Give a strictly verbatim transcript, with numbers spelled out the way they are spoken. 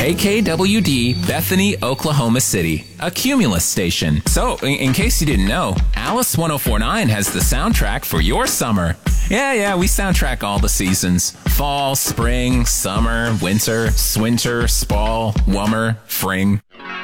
K K W D, Bethany, Oklahoma City, a Cumulus station. So, in, in case you didn't know, Alice ten forty-nine has the soundtrack for your summer. Yeah, yeah, we soundtrack all the seasons. Fall, spring, summer, winter, swinter, spall, wummer, fring.